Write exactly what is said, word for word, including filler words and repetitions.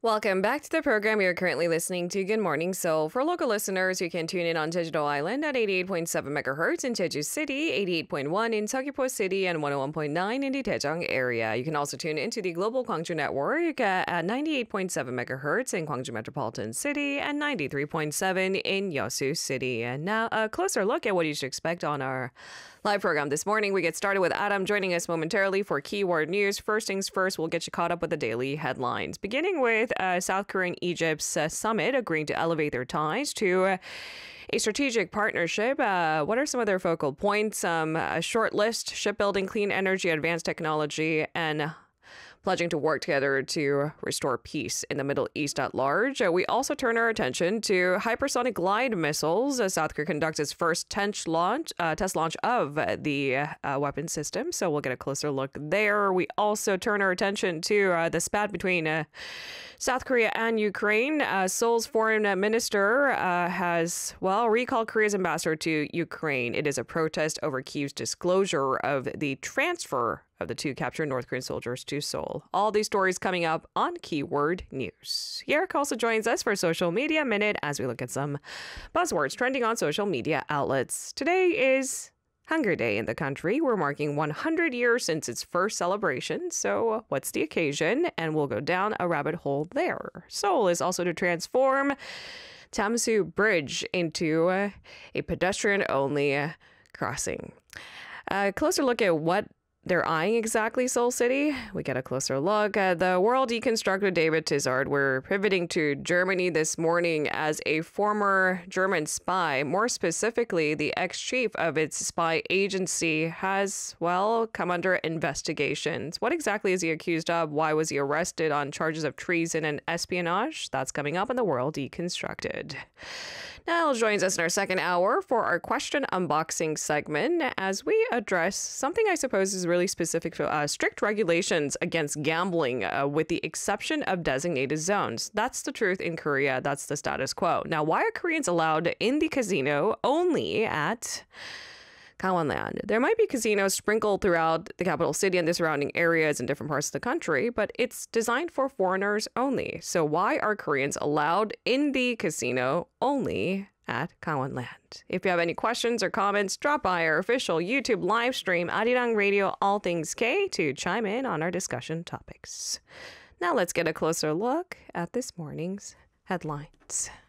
Welcome back to the program. You're currently listening to Good Morning Seoul. For local listeners, you can tune in on Jeju-do Island at eighty-eight point seven megahertz in Jeju City, eighty-eight point one in Seogwipo City, and one oh one point nine in the Daejeong area. You can also tune into the Global Gwangju Network at ninety-eight point seven megahertz in Gwangju Metropolitan City and ninety-three point seven in Yeosu City. And now a closer look at what you should expect on our live program this morning. We get started with Adam joining us momentarily for keyword news. First things first, we'll get you caught up with the daily headlines. Beginning with uh, South Korea and Egypt's uh, summit agreeing to elevate their ties to uh, a strategic partnership. Uh, what are some of their focal points? Um, a short list: shipbuilding, clean energy, advanced technology, and pledging to work together to restore peace in the Middle East at large. Uh, we also turn our attention to hypersonic glide missiles. Uh, South Korea conducts its first test launch, uh, test launch of uh, the uh, weapon system, so we'll get a closer look there. We also turn our attention to uh, the spat between uh, South Korea and Ukraine. Uh, Seoul's foreign minister uh, has, well, recalled Korea's ambassador to Ukraine. It is a protest over Kyiv's disclosure of the transfer of the two captured North Korean soldiers to Seoul. All these stories coming up on Keyword News. Yerk also joins us for Social Media Minute as we look at some buzzwords trending on social media outlets. Today is Hunger Day in the country. We're marking one hundred years since its first celebration. So what's the occasion? And we'll go down a rabbit hole there. Seoul is also to transform Tamsu Bridge into uh, a pedestrian-only uh, crossing. A closer look at what they're eyeing exactly, Seoul City. We get a closer look at the world deconstructed David Tizard. We're pivoting to Germany this morning as a former German spy, more specifically, the ex-chief of its spy agency, has, well, come under investigations. What exactly is he accused of? Why was he arrested on charges of treason and espionage? That's coming up in the world deconstructed. Now joins us in our second hour for our question unboxing segment as we address something I suppose is really specific to uh, strict regulations against gambling uh, with the exception of designated zones. That's the truth in Korea. That's the status quo. Now, why are Koreans allowed in the casino only at Gangwon-land? There might be casinos sprinkled throughout the capital city and the surrounding areas in different parts of the country, but it's designed for foreigners only. So why are Koreans allowed in the casino only at Gangwon-land? If you have any questions or comments, drop by our official YouTube live stream, Arirang Radio All Things K, to chime in on our discussion topics. Now let's get a closer look at this morning's headlines.